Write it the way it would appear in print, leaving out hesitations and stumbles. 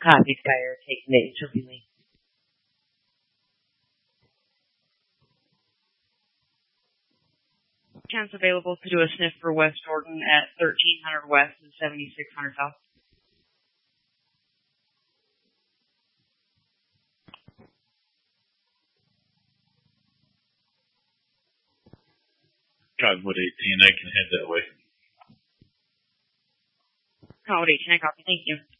Copy, Skyr. Take Nate. She'll be late. Chance available to do a sniff for West Jordan at 1300 West and 7600 South. Cottonwood 18, I can head that way. Code 18, I copy. Thank you.